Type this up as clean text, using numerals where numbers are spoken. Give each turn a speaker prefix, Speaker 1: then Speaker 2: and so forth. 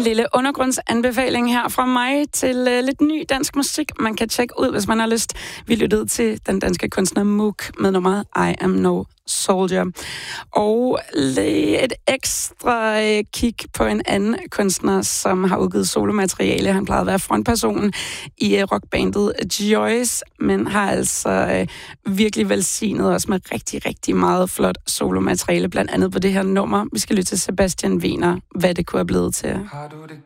Speaker 1: lille undergrundsanbefaling her fra mig til lidt ny dansk musik, man kan tjekke ud, hvis man har lyst. Vi lyttede til den danske kunstner Mook med nummeret I Am No Soldier. Og lige et ekstra kig på en anden kunstner, som har udgivet solomateriale. Han plejede at være frontpersonen i rockbandet Joyce, men har altså virkelig velsignet os med rigtig, rigtig meget flot solomateriale, blandt andet på det her nummer. Vi skal lytte til Sebastian Wiener, hvad det kunne have blevet til.